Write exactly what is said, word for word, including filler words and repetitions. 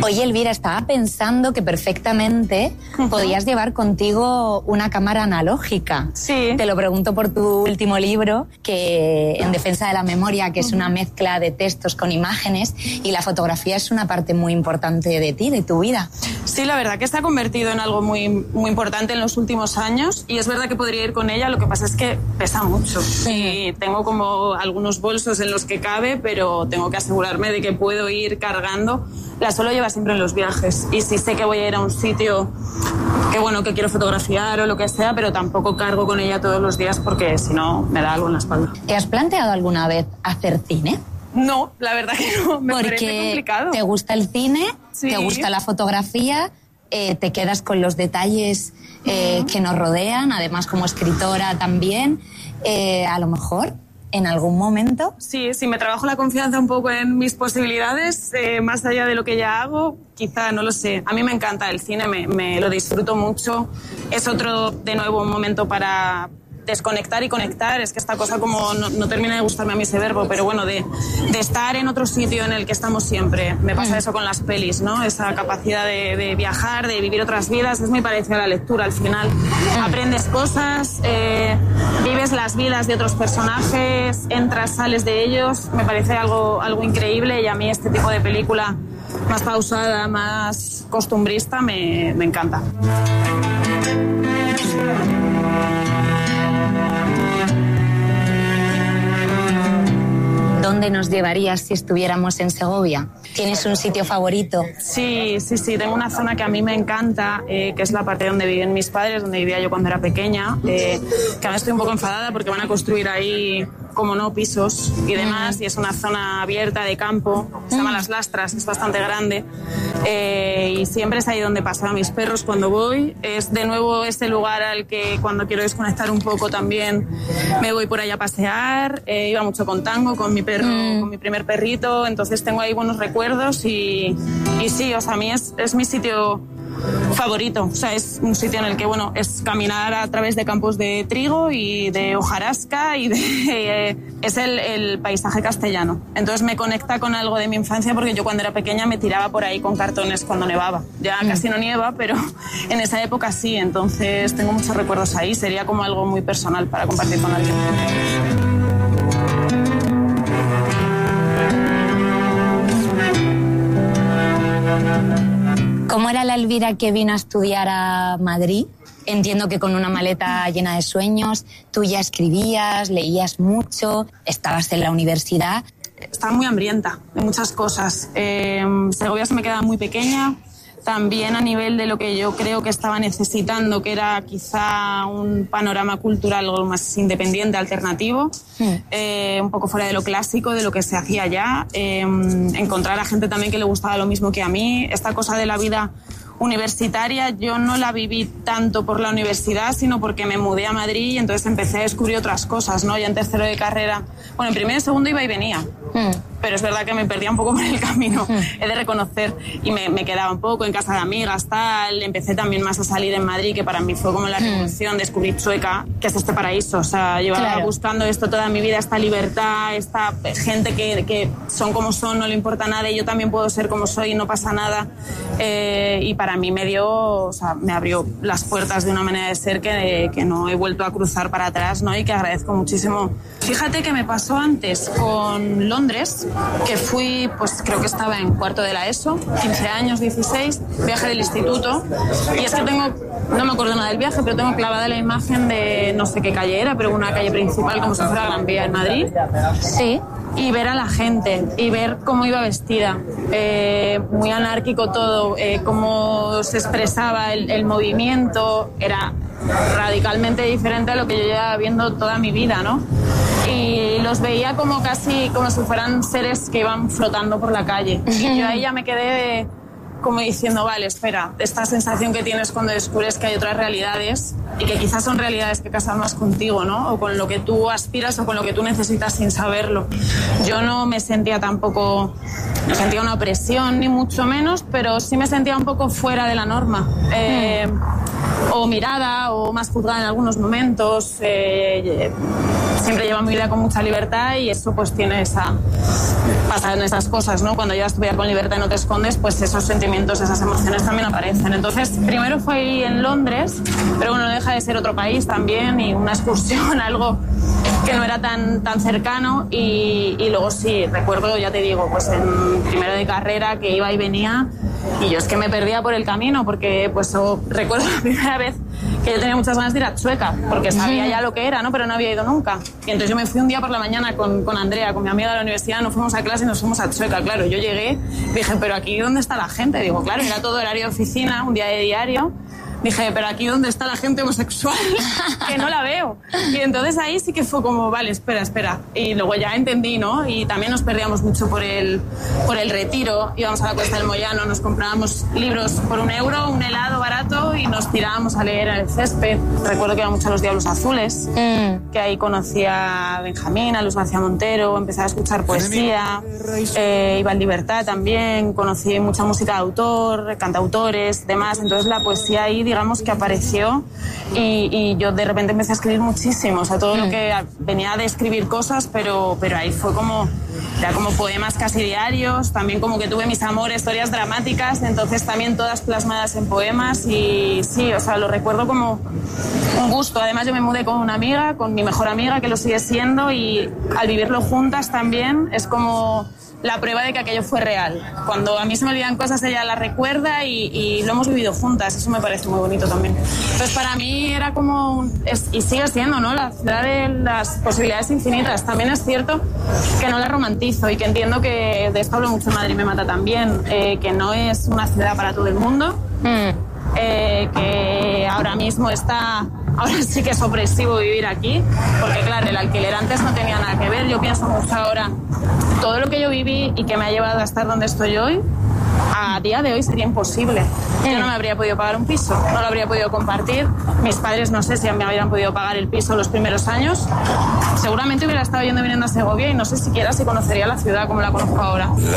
Oye, Elvira, estaba pensando que perfectamente uh-huh. podías llevar contigo una cámara analógica. Sí. Te lo pregunto por tu último libro, que En defensa de la memoria, que es una mezcla de textos con imágenes, y la fotografía es una parte muy importante de ti, de tu vida. Sí, la verdad que se ha convertido en algo muy, muy importante en los últimos años, y es verdad que podría ir con ella, lo que pasa es que pesa mucho. Sí. Y tengo como algunos bolsos en los que cabe, pero tengo que asegurarme de que puedo ir cargando. La suelo llevar siempre en los viajes, y si sé que voy a ir a un sitio que bueno, que quiero fotografiar o lo que sea, pero tampoco cargo con ella todos los días porque si no me da algo en la espalda. ¿Te has planteado alguna vez hacer cine? No, la verdad que no, me porque parece complicado. ¿Te gusta el cine? Sí. ¿Te gusta la fotografía? Eh, ¿Te quedas con los detalles eh, uh-huh. que nos rodean? Además, como escritora también, eh, a lo mejor en algún momento. Sí, si me trabajo la confianza un poco en mis posibilidades, eh, más allá de lo que ya hago, quizá, no lo sé. A mí me encanta el cine, me, me lo disfruto mucho. Es otro, de nuevo, un momento para desconectar y conectar. Es que esta cosa como no, no termina de gustarme a mí ese verbo, pero bueno, de, de estar en otro sitio en el que estamos siempre. Me pasa eso con las pelis, ¿no? Esa capacidad de, de viajar, de vivir otras vidas, es muy parecida a la lectura al final. Aprendes cosas, eh, vives las vidas de otros personajes, entras, sales de ellos. Me parece algo, algo increíble, y a mí este tipo de película más pausada, más costumbrista, me, me encanta. ¿Dónde nos llevarías si estuviéramos en Segovia? ¿Tienes un sitio favorito? Sí, sí, sí. Tengo una zona que a mí me encanta, eh, que es la parte donde viven mis padres, donde vivía yo cuando era pequeña, eh, que ahora estoy un poco enfadada porque van a construir ahí, como no, pisos y demás, mm. y es una zona abierta de campo, se llama mm. Las Lastras, es bastante grande, eh, y siempre es ahí donde pasan mis perros cuando voy. Es de nuevo este lugar al que cuando quiero desconectar un poco también me voy por allá a pasear. Eh, iba mucho con Tango, con mi perro, mm. con mi primer perrito, entonces tengo ahí buenos recuerdos, y, y sí, o sea, a mí es, es mi sitio favorito. O sea, es un sitio en el que, bueno, es caminar a través de campos de trigo y de hojarasca y de, eh, es el, el paisaje castellano. Entonces me conecta con algo de mi infancia, porque yo cuando era pequeña me tiraba por ahí con cartones cuando nevaba. Ya mm. casi no nieva, pero en esa época sí. Entonces tengo muchos recuerdos ahí. Sería como algo muy personal para compartir con alguien. ¿Cómo era la Elvira que vino a estudiar a Madrid? Entiendo que con una maleta llena de sueños. Tú ya escribías, leías mucho, estabas en la universidad. Estaba muy hambrienta de muchas cosas. Eh, Segovia se me quedaba muy pequeña. También a nivel de lo que yo creo que estaba necesitando, que era quizá un panorama cultural algo más independiente, alternativo, mm. eh, un poco fuera de lo clásico, de lo que se hacía allá, eh, encontrar a gente también que le gustaba lo mismo que a mí. Esta cosa de la vida universitaria yo no la viví tanto por la universidad, sino porque me mudé a Madrid y entonces empecé a descubrir otras cosas, ¿no? Ya en tercero de carrera, bueno, en primero y segundo iba y venía, mm. pero es verdad que me perdía un poco por el camino, mm. he de reconocer, y me, me quedaba un poco en casa de amigas, tal. Empecé también más a salir en Madrid, que para mí fue como la revolución, mm. descubrir Chueca, que es este paraíso. O sea, llevaba claro. buscando esto toda mi vida, esta libertad, esta gente que, que son como son, no le importa nada, y yo también puedo ser como soy, no pasa nada, eh, y para mí me dio, o sea, me abrió las puertas de una manera de ser que, que no he vuelto a cruzar para atrás, ¿no? Y que agradezco muchísimo. Fíjate que me pasó antes con Londres, que fui, pues creo que estaba en cuarto de la ESO, quince años, dieciséis, viaje del instituto, y es que tengo, no me acuerdo nada del viaje, pero tengo clavada la imagen de no sé qué calle era, pero una calle principal como si fuera Gran Vía en Madrid. Sí. Y ver a la gente, y ver cómo iba vestida, eh, muy anárquico todo, eh, cómo se expresaba el, el movimiento, era radicalmente diferente a lo que yo llevaba viendo toda mi vida, ¿no? Y los veía como casi como si fueran seres que iban flotando por la calle. Y yo ahí ya me quedé como diciendo, vale, espera, esta sensación que tienes cuando descubres que hay otras realidades y que quizás son realidades que casan más contigo, ¿no? O con lo que tú aspiras o con lo que tú necesitas sin saberlo. Yo no me sentía tampoco, no sentía una opresión ni mucho menos, pero sí me sentía un poco fuera de la norma. Eh, o mirada o más juzgada en algunos momentos. Eh, siempre llevo mi vida con mucha libertad y eso pues tiene esa... pasan esas cosas, ¿no? Cuando llevas tu vida con libertad y no te escondes, pues esos sentimientos, esas emociones también aparecen. Entonces, primero fue ahí en Londres, pero bueno, no deja de ser otro país también y una excursión, algo que no era tan, tan cercano y, y luego sí, recuerdo, ya te digo, pues en primero de carrera que iba y venía y yo es que me perdía por el camino porque pues oh, recuerdo la primera vez que yo tenía muchas ganas de ir a Chueca porque sabía ya lo que era, ¿no? Pero no había ido nunca. Y entonces yo me fui un día por la mañana con, con Andrea, con mi amiga de la universidad, nos fuimos a clase y nos fuimos a Chueca. Claro, yo llegué, dije, pero aquí ¿dónde está la gente? Digo, claro, era todo horario de oficina, un día de diario. Dije, pero aquí ¿dónde está la gente homosexual? Que no la veo. Y entonces ahí sí que fue como, vale, espera, espera. Y luego ya entendí, ¿no? Y también nos perdíamos mucho por el, por el Retiro. Íbamos a la Cuesta del Moyano, nos comprábamos libros por un euro, un helado barato y nos tirábamos a leer en el césped. Recuerdo que iba mucho a los Diablos Azules, mm. que ahí conocí a Benjamín, a Luis García Montero, empecé a escuchar poesía, eh, iba en Libertad también, conocí mucha música de autor, cantautores, demás. Entonces la poesía ahí, digamos que apareció y, y yo de repente empecé a escribir muchísimo, o sea, todo mm. lo que venía de escribir cosas, pero, pero ahí fue como, ya como poemas casi diarios, también como que tuve mis amores, historias dramáticas, entonces también todas plasmadas en poemas y sí, o sea, lo recuerdo como un gusto. Además yo me mudé con una amiga, con mi mejor amiga, que lo sigue siendo y al vivirlo juntas también es como la prueba de que aquello fue real. Cuando a mí se me olvidan cosas, ella las recuerda y, y lo hemos vivido juntas. Eso me parece muy bonito también. Entonces, para mí era como... Es, y sigue siendo, ¿no? La ciudad de las posibilidades infinitas. También es cierto que no la romantizo y que entiendo que... De esto hablo mucho en Madrid me mata también. Eh, que no es una ciudad para todo el mundo. Mm. Eh, que ahora mismo está... Ahora sí que es opresivo vivir aquí, porque claro, el alquiler antes no tenía nada que ver. Yo pienso mucho ahora, todo lo que yo viví y que me ha llevado a estar donde estoy hoy, a día de hoy sería imposible. Yo no me habría podido pagar un piso, no lo habría podido compartir. Mis padres no sé si me habrían podido pagar el piso los primeros años. Seguramente hubiera estado yendo viniendo a Segovia y no sé siquiera si conocería la ciudad como la conozco ahora.